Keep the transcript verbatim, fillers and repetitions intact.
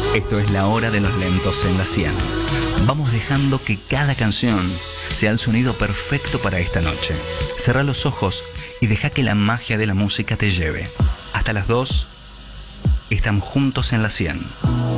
Esto es la hora de los lentos en la cien. Vamos dejando que cada canción sea el sonido perfecto para esta noche. Cerrá los ojos y deja que la magia de la música te lleve. Hasta las dos, estamos juntos en la cien.